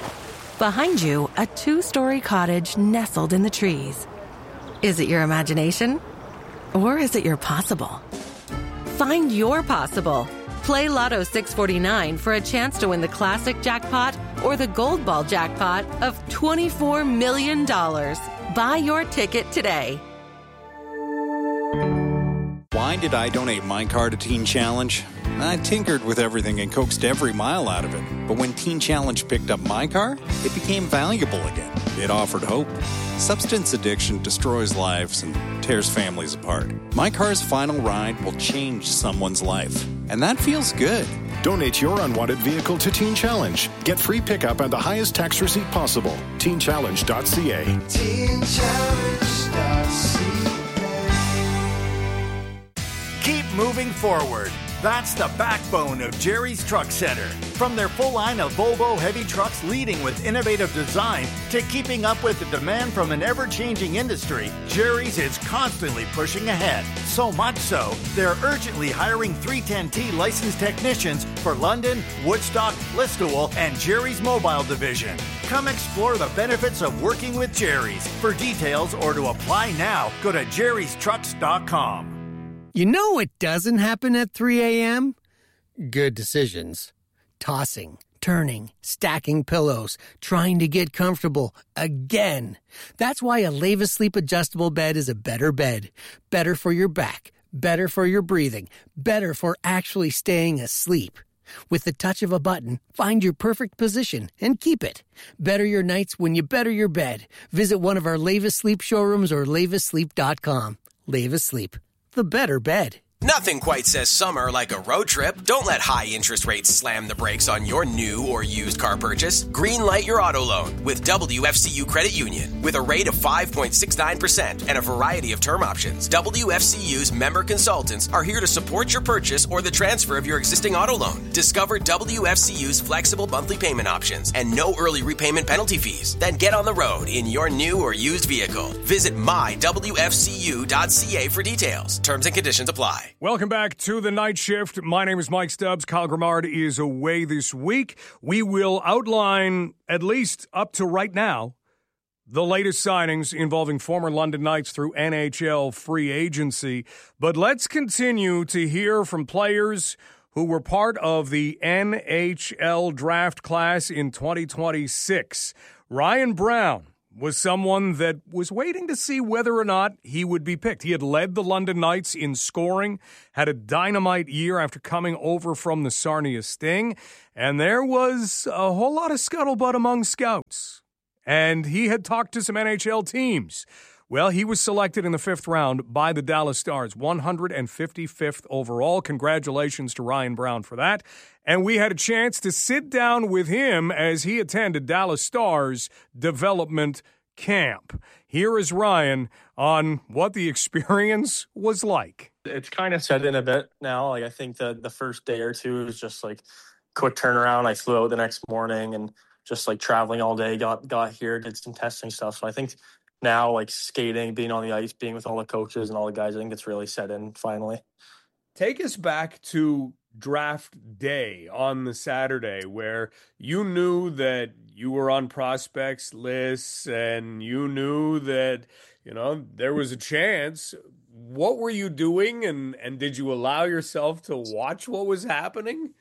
Behind you, a 2-story cottage nestled in the trees. Is it your imagination? Or is it your possible? Find your possible. Play Lotto 649 for a chance to win the classic jackpot or the gold ball jackpot of $24 million. Buy your ticket today. Why did I donate my car to Teen Challenge? I tinkered with everything and coaxed every mile out of it. But when Teen Challenge picked up my car, it became valuable again. It offered hope. Substance addiction destroys lives and tears families apart. My car's final ride will change someone's life. And that feels good. Donate your unwanted vehicle to Teen Challenge. Get free pickup and the highest tax receipt possible. TeenChallenge.ca. TeenChallenge.ca. Keep moving forward. That's the backbone of Jerry's Truck Center. From their full line of Volvo heavy trucks leading with innovative design to keeping up with the demand from an ever-changing industry, Jerry's is constantly pushing ahead. So much so, they're urgently hiring 310T licensed technicians for London, Woodstock, Listowel, and Jerry's Mobile Division. Come explore the benefits of working with Jerry's. For details or to apply now, go to jerrystrucks.com. You know what doesn't happen at 3 a.m.? Good decisions. Tossing, turning, stacking pillows, trying to get comfortable again. That's why a Leva Sleep Adjustable Bed is a better bed. Better for your back, better for your breathing, better for actually staying asleep. With the touch of a button, find your perfect position and keep it. Better your nights when you better your bed. Visit one of our Leva Sleep showrooms or levasleep.com. leave asleep. The better bed. Nothing quite says summer like a road trip. Don't let high interest rates slam the brakes on your new or used car purchase. Greenlight your auto loan with WFCU Credit Union. With a rate of 5.69% and a variety of term options, WFCU's member consultants are here to support your purchase or the transfer of your existing auto loan. Discover WFCU's flexible monthly payment options and no early repayment penalty fees. Then get on the road in your new or used vehicle. Visit mywfcu.ca for details. Terms and conditions apply. Welcome back to the Night Shift. My name is Mike Stubbs. Kyle Grimard is away this week. We will outline, at least up to right now, the latest signings involving former London Knights through NHL free agency. But let's continue to hear from players who were part of the NHL draft class in 2026. Ryan Brown was someone that was waiting to see whether or not he would be picked. He had led the London Knights in scoring, had a dynamite year after coming over from the Sarnia Sting, and there was a whole lot of scuttlebutt among scouts. And he had talked to some NHL teams. Well, he was selected in the 5th round by the Dallas Stars, 155th overall. Congratulations to Ryan Brown for that. And we had a chance to sit down with him as he attended Dallas Stars development camp. Here is Ryan on what the experience was like. It's kind of set in a bit now. Like, I think the first day or two was just like quick turnaround. I flew out the next morning and just like traveling all day, got here, did some testing stuff. So I think now, like skating, being on the ice, being with all the coaches and all the guys, I think it's really set in finally. Take us back to draft day on the Saturday where you knew that you were on prospects lists and you knew that, there was a chance. What were you doing and did you allow yourself to watch what was happening?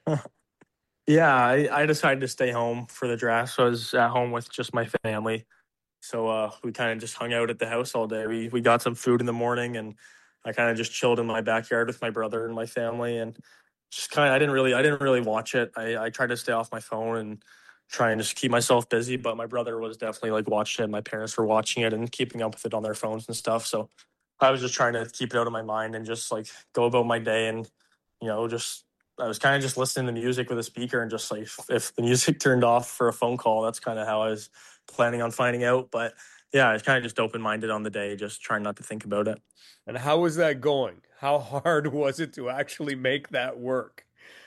Yeah, I decided to stay home for the draft. So I was at home with just my family. So we kind of just hung out at the house all day. We got some food in the morning and I kind of just chilled in my backyard with my brother and my family and just I didn't really watch it. I tried to stay off my phone and try and just keep myself busy, but my brother was definitely like watching it. My parents were watching it and keeping up with it on their phones and stuff. So I was just trying to keep it out of my mind and just like go about my day and, I was kind of just listening to music with a speaker and just like if the music turned off for a phone call, that's kind of how I was planning on finding out. But yeah, I was kind of just open-minded on the day, just trying not to think about it. And how was that going? How hard was it to actually make that work?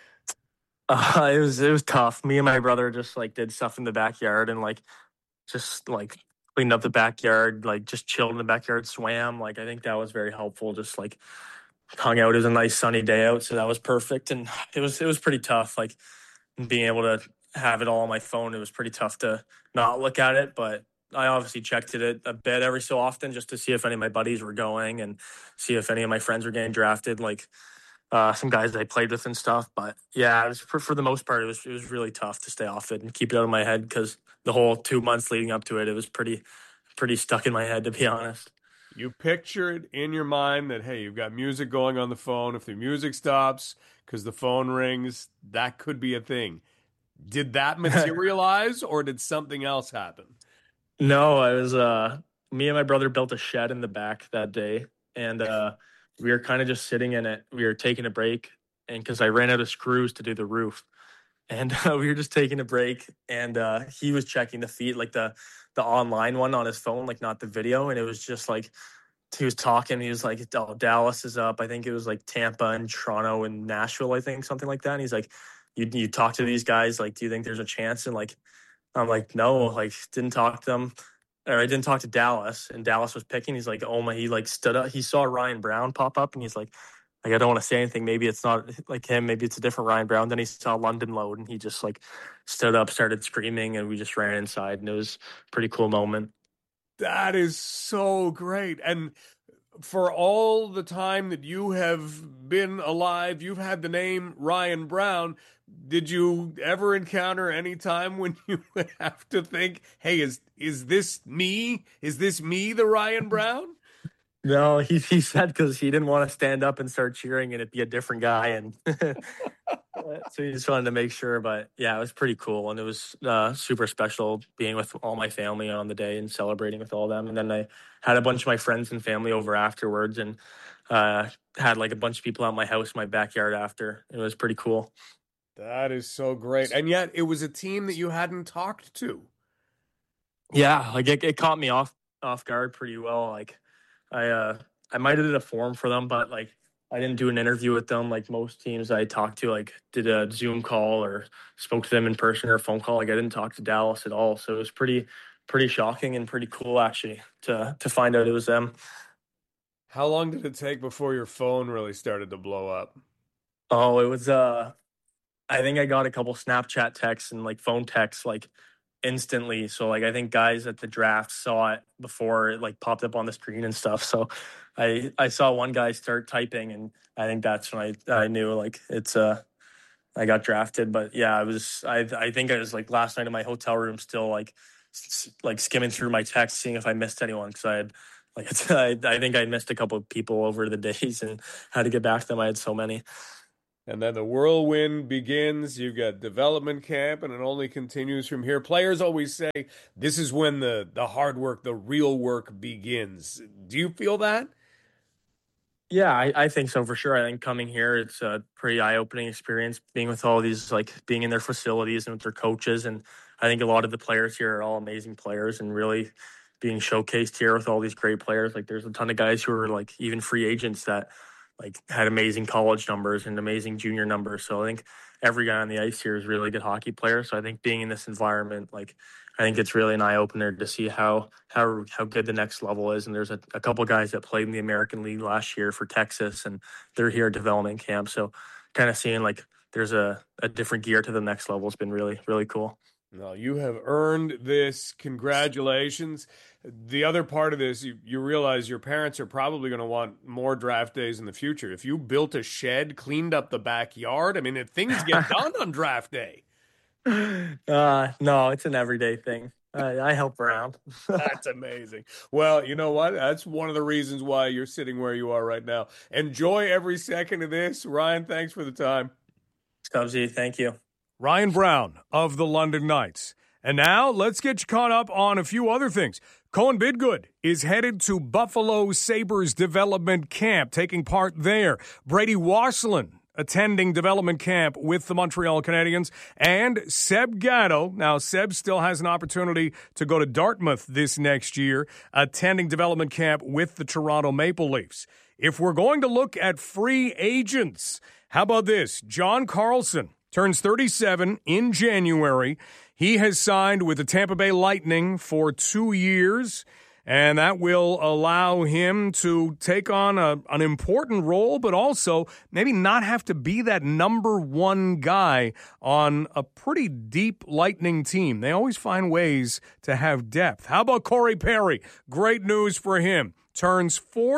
It was tough. Me and my brother just like did stuff in the backyard and like just like cleaned up the backyard, like just chilled in the backyard, swam. Like I think that was very helpful. Just like hung out. It was a nice sunny day out, so that was perfect. And it was pretty tough. Like being able to have it all on my phone, it was pretty tough to not look at it, but I obviously checked it a bit every so often just to see if any of my buddies were going and see if any of my friends were getting drafted, like some guys that I played with and stuff. But yeah, it was, for the most part, it was really tough to stay off it and keep it out of my head because the whole 2 months leading up to it, it was pretty stuck in my head, to be honest. You pictured in your mind that, hey, you've got music going on the phone. If the music stops because the phone rings, that could be a thing. Did that materialize or did something else happen? No, I was me and my brother built a shed in the back that day, and we were kind of just sitting in it. We were taking a break, and because I ran out of screws to do the roof, and we were just taking a break, and he was checking the feed, like the online one on his phone, like not the video, and it was just like he was talking. He was like, "Oh, Dallas is up. I think it was like Tampa and Toronto and Nashville, I think, something like that." And he's like, "You talk to these guys? Like, do you think there's a chance?" And like, I'm like, no, like didn't talk to them, or I didn't talk to Dallas, and Dallas was picking. He's like, oh my, he like stood up. He saw Ryan Brown pop up, and he's like, I don't want to say anything. Maybe it's not like him. Maybe it's a different Ryan Brown. Then he saw London load, and he just like stood up, started screaming, and we just ran inside, and it was a pretty cool moment. That is so great. And for all the time that you have been alive, you've had the name Ryan Brown. Did you ever encounter any time when you would have to think, hey, is this me? Is this me, the Ryan Brown? No, he said because he didn't want to stand up and start cheering and it'd be a different guy, and so he just wanted to make sure. But yeah, it was pretty cool, and it was super special being with all my family on the day and celebrating with all of them. And then I had a bunch of my friends and family over afterwards, and had like a bunch of people out my house, my backyard after. It was pretty cool. That is so great, and yet it was a team that you hadn't talked to. Yeah, like it caught me off guard pretty well. Like I might have did a form for them, but like I didn't do an interview with them like most teams I talked to, like did a Zoom call or spoke to them in person or a phone call. Like I didn't talk to Dallas at all. So it was pretty shocking and pretty cool actually to find out it was them. How long did it take before your phone really started to blow up? Oh, it was I think I got a couple Snapchat texts and like phone texts like instantly. So like I think guys at the draft saw it before it like popped up on the screen and stuff. So I saw one guy start typing, and I think that's when I knew like it's I got drafted. But yeah, I think I was like last night in my hotel room still like skimming through my texts, seeing if I missed anyone, because I had I think I missed a couple of people over the days and had to get back to them. I had so many. And then the whirlwind begins. You've got development camp, and it only continues from here. Players always say this is when the hard work, the real work begins. Do you feel that? Yeah, I think so for sure. I think coming here, it's a pretty eye-opening experience being with all these, like being in their facilities and with their coaches. And I think a lot of the players here are all amazing players and really being showcased here with all these great players. Like there's a ton of guys who are like even free agents that like had amazing college numbers and amazing junior numbers. So I think every guy on the ice here is a really good hockey player. So I think being in this environment, like I think it's really an eye opener to see how good the next level is. And there's a couple guys that played in the American League last year for Texas, and they're here at development camp. So kind of seeing like there's a different gear to the next level has been really, really cool. No, you have earned this. Congratulations. The other part of this, you realize your parents are probably going to want more draft days in the future. If you built a shed, cleaned up the backyard, I mean, if things get done on draft day. No, it's an everyday thing. I help around. That's amazing. Well, you know what? That's one of the reasons why you're sitting where you are right now. Enjoy every second of this. Ryan, thanks for the time. Stubbsy, thank you. Ryan Brown of the London Knights. And now let's get you caught up on a few other things. Cohen Bidgood is headed to Buffalo Sabres development camp, taking part there. Brady Wasselin attending development camp with the Montreal Canadiens. And Seb Gatto, now Seb still has an opportunity to go to Dartmouth this next year, attending development camp with the Toronto Maple Leafs. If we're going to look at free agents, how about this? John Carlson turns 37 in January. He has signed with the Tampa Bay Lightning for 2 years, and that will allow him to take on an important role, but also maybe not have to be that number one guy on a pretty deep Lightning team. They always find ways to have depth. How about Corey Perry? Great news for him. Turns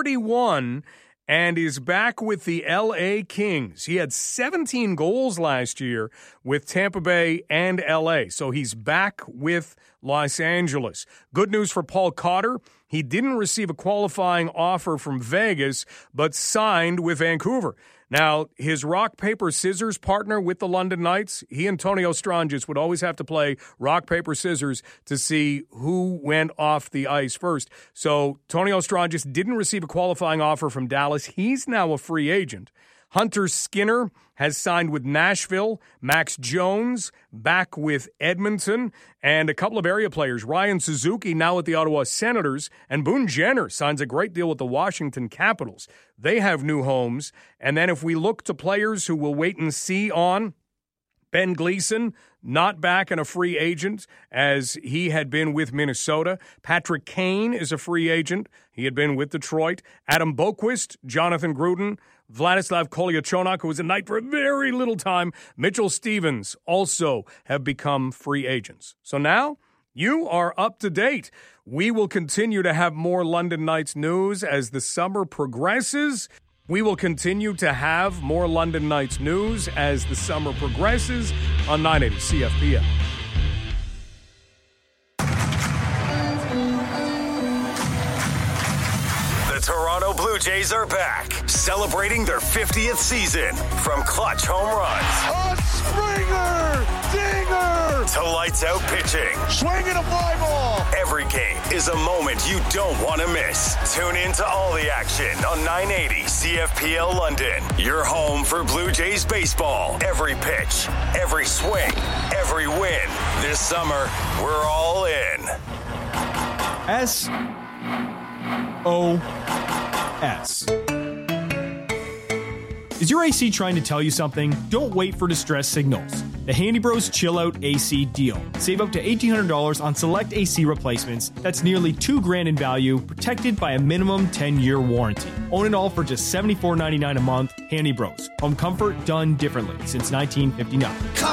41 and is back with the L.A. Kings. He had 17 goals last year with Tampa Bay and L.A., so he's back with Los Angeles. Good news for Paul Cotter. He didn't receive a qualifying offer from Vegas, but signed with Vancouver. Now, his rock, paper, scissors partner with the London Knights, he and Tony Ostrangis would always have to play rock, paper, scissors to see who went off the ice first. So Tony Ostrangis didn't receive a qualifying offer from Dallas. He's now a free agent. Hunter Skinner has signed with Nashville. Max Jones back with Edmonton. And a couple of area players. Ryan Suzuki now with the Ottawa Senators. And Boone Jenner signs a great deal with the Washington Capitals. They have new homes. And then if we look to players who will wait and see on, Ben Gleason, not back and a free agent as he had been with Minnesota. Patrick Kane is a free agent. He had been with Detroit. Adam Boquist, Jonathan Gruden, Vladislav Kolyachonok, who was a Knight for a very little time. Mitchell Stevens also have become free agents. So now you are up to date. We will continue to have more London Knights news as the summer progresses. We will continue to have more London Knights news as the summer progresses on 980 CFPL. The Toronto Blue Jays are back, celebrating their 50th season. From clutch home runs, a Springer, dinger, to lights out pitching, swinging a fly ball. Every game is a moment you don't want to miss. Tune in to all the action on 980 CFPL London. Your home for Blue Jays baseball. Every pitch, every swing, every win. This summer, we're all in. SOS. Is your AC trying to tell you something? Don't wait for distress signals. The Handy Bros Chill Out AC deal. Save up to $1,800 on select AC replacements. That's nearly $2,000 in value, protected by a minimum 10-year warranty. Own it all for just $74.99 a month. Handy Bros. Home comfort done differently since 1959.